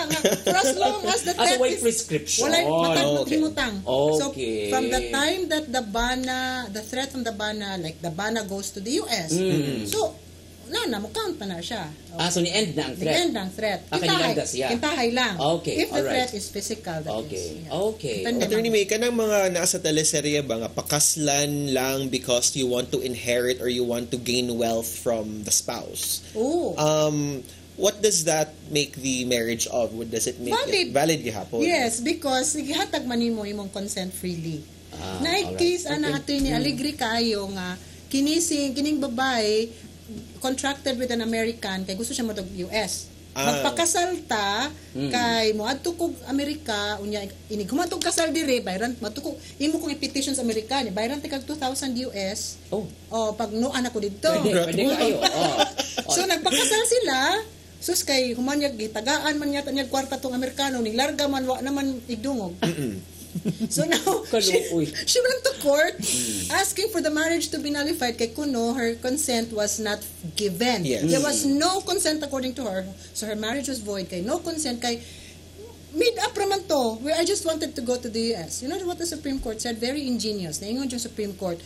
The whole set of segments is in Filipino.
nga. For as long as the threat way is... prescription. Walay matag-himutang. Okay. So, from the time that the threat from the bana, like the bana goes to the US, so, count pa na siya. Okay. So ni-end na ang threat? Ni-end na ang threat. Kintahay lang. Okay, if the threat is physical, that is. Yeah. Okay. Attorney May, kanang mga nasa teleserye ba nga, pakaslan lang because you want to inherit or you want to gain wealth from the spouse. Oh. What does that make the marriage of? What does it make it valid gihapon? Yes, because ihatag man nimo imong consent freely. Na-case Attorney Alegre kaayo nga kining babae contracted with an American kay gusto siya matog US. Magpakasal ta kay moadto kog Amerika unya ini gumatog kasal dire bayran matukog imo kong petition sa Amerika ni bayran ti kag 2,000 US. Pag no anak ko didto. Pwede kayo. So nagpakasal sila. Sus kay humanyag gitagaan man yata niya kwarta tong Amerikano ning larga man wa naman igdungog. So now, she went to court asking for the marriage to be nullified kay kuno her consent was not given. Yes. There was no consent according to her. So her marriage was void kay no consent kay mid-up raman to where I just wanted to go to the US. You know what the Supreme Court said? Very ingenious. Naingon yung Supreme Court,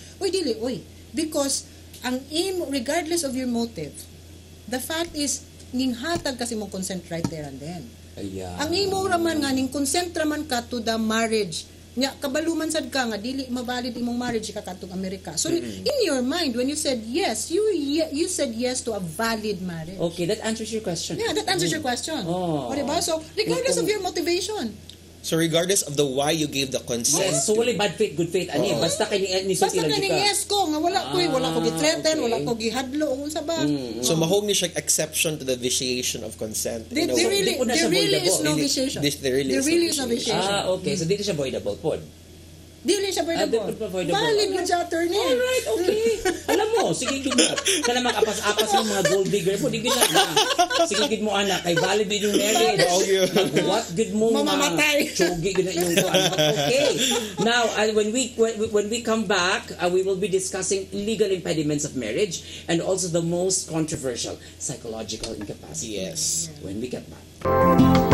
because ang regardless of your motive, the fact is ninghatag kasi mo consent right there and then. Ang imo raman nga ning consent raman ka to the marriage. Nya kabaluman sad ka nga dili mavalid imong marriage ka katong Amerika. So in your mind when you said yes, you said yes to a valid marriage. Okay, that answers your question. Yeah, that answers your question. Diba? So regardless of your motivation. So regardless of the why you gave the consent. Yes, so wala bad faith, good faith ani. Basta kay ni basta kay yes ko nga wala ko gi-threaten, wala ko gihadlo unsa ba. So mahom ni siya exception to the vitiation of consent. There really is no vitiation. There really is no vitiation. Okay, so dito siya voidable pod. Dili siya voidable. Valid yun siya, attorney. Alright, okay. Alam mo, sige gid mo. Kana mag-apas-apas ng mga gold digger po, di gid na. Sige gid mo anak, kay valid din yung marriage. What gid mo mamamatay. Chogi gid na yung okay. Now, when we come back, we will be discussing legal impediments of marriage and also the most controversial psychological incapacity. Yes. When we get back.